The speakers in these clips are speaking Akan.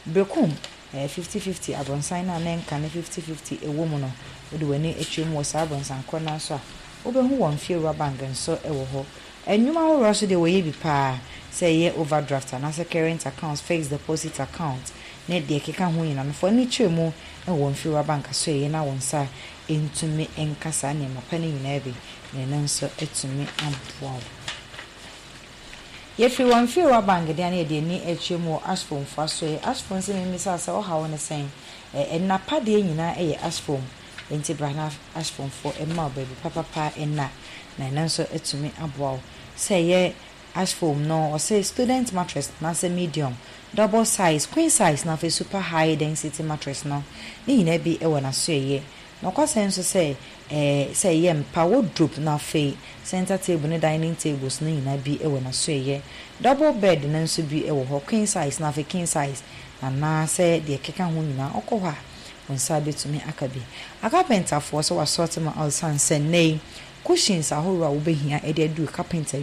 Brekum 50-50 abonsan na nenka ne 50-50 ewo mu no wode wani etwem wo sa abonsan kona so a obehu won Fiera Bank nso ewo ho enwuma ho so de wo ye bi pa say ye overdraft na say current accounts, fixed deposit account ne de keka ho yina no for ni twemu ewo Fiera Bank so ye na won sa entumi enkasa ne mapani yina bi ne nanso etumi aboa ye free one Fiera Bank de na de ni etwemu asphom fa so ye asphom se me misa say o ha won sen enapa de yina ye asphom enti brana asphom for emma baby papa enna na nanso etumi aboa say ye asphom no or say student mattress na say medium double size queen size na fe super high density mattress no ni yina bi e wona so ye no kwasenso say say mpa wardrobe na fe center table ne dining tables ni yina bi e wona so ye double bed na nso bi e wo ho queen size na fe king size na say de keka ho nyina okoha onsa betumi akabi carpenter for so sort ma alsan senei cushions ahoro a wo behia e de do carpenter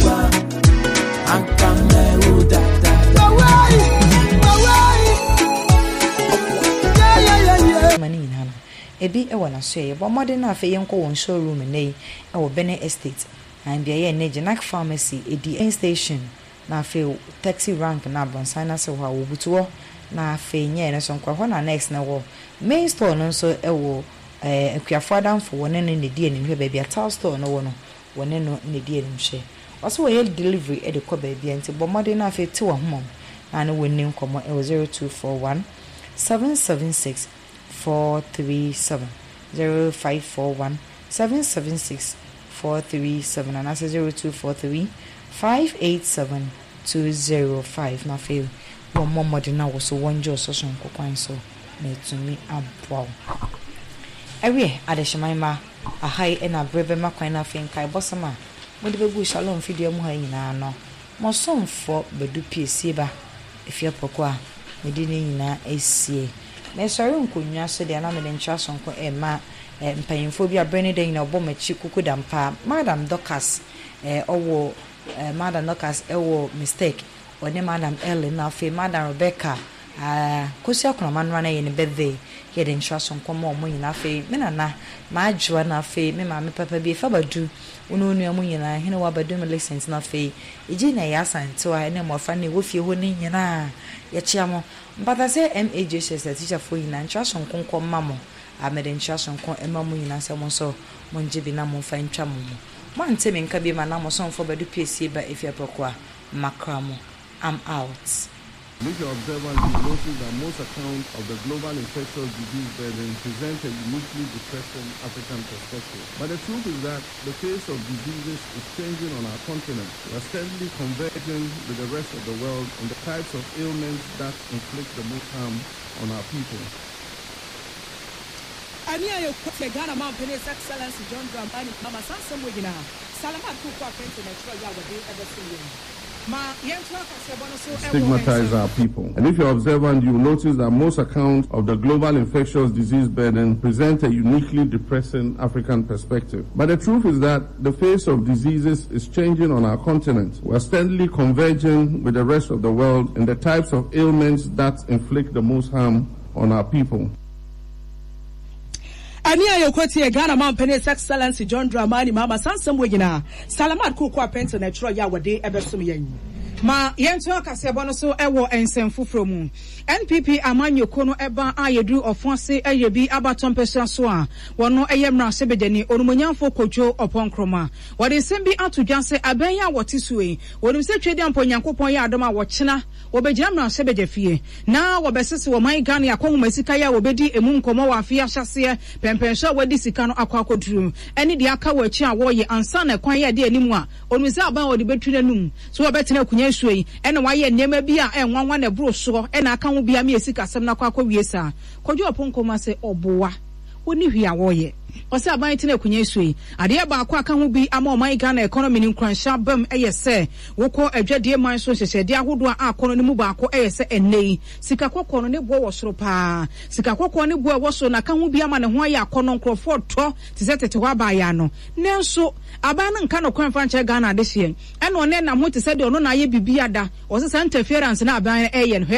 mani hana ebi e wona so ye bo modern na fe yenko won showroom nei e wo Bene Estate and bia ye ne Genac Pharmacy edi end station na fe taxi rank na bonsan na se ho wo butuo na fe nye ne so nkwa ho na next na wo main store no so e wo akuafadam for wona ne die ne hwe bia town store no wo no wona no ne die ne hwe also we delivery e de ko bia nti bo modern na fe ti wo hom na ne woni nkomo e 0241 776 437 0541 776 437 and that's 0243 587 205 na fe wo modern na wo so wonjo so so nkokwan so na etumi abwa ewe adeshemaima ahai ena brebe makwan na fe nkai bosama mode begu shalom video mu ha nyina no mo somfo bedu piesie ba efia pokwa mede ne nyina esie na sori nkonwa so de na me den twa sonko ma mpanyimfo bi abrene den na obo machi kukudampa Madam Dorcas owo Madam Dorcas ewo mistake one Madam Ellen na fe Madam Rebecca kosi akonoma no na ye ne birthday ye den twa sonko mo nyina fe me nana ma adwa na fe me ma me papa bi fa badu onu mu nyina hene wa badu me license na fe eji na ya asante wa ne mo fa ne wo fie ho ne nyina ye chiamo mbata se MAJS teacher for nyina ntwa sonko nkom mamo amede ntwa sonko emamu nyina se mo so mo njibi na mo fa ntwa mo mo ante me nka bi ma na mo sonfo badu piesie ba efia pokwa makramo I'm out. If you observe and you notice that most accounts of the global infectious disease burden present a uniquely depressing African perspective. But the truth is that the face of diseases is changing on our continent. We are steadily converging with the rest of the world on the types of ailments that inflict the most harm on our people. Ania yo kwate Ghana man Penis Excellence John Dramani Mama Sansa Mwigina Salamat Kukwa International Yawade Everson. Stigmatize our people. And if you're observant, you will notice that most accounts of the global infectious disease burden present a uniquely depressing African perspective. But the truth is that the face of diseases is changing on our continent. We're steadily converging with the rest of the world in the types of ailments that inflict the most harm on our people. Ania yo kwate Ghana man Penis Excellence John Dramani Mama Sansa Mwigina Salamat Kukwa Penta Natural Yawade Everson yen. Ma yento akasebo no so ewo ensemfo from NPP amanyo kono eba ayedu ofonse eyebi abaton pesa so a wono eyemra sebedani onumonyamfo kojo oponkroma wode sembi atudwanse abenya wotisue wonum se twedi amponyankopon ya adoma wo chena wobegyina mra sebedafie na wobesese wo man Ghana yakonhoma sika ya wobedi emu nkomo wa afia hyase pempensha wadi sika no akwakoduru eni de aka wachi a wo ye ansa na kwan ya de animu a onum se aban wode betwenanum so wobetena kunya suei ene waye nnema bi a enwanwa na bro so ene aka ho bia me esika sem na kwakwa wiesa kodwo oponkoma se obowa woni hwia wo ye ose aban tena kunya suei ade ba akwa aka ho bi ama oman Ghana economy ni nkwansha bam eyese wokọ adwade man so hyehede ahodo a akono ne mu ba akọ eyese enei sika kokọ no ne bo wo soro pa sika kokọ ne bo wo so na aka ho bi ama ne ho aye akono nkrofo to tizetete wa ba ya no nenso aban nka no kwan franche Ghana de hye ene one na ho tise de ono na aye bibia da o se interference na aban eye no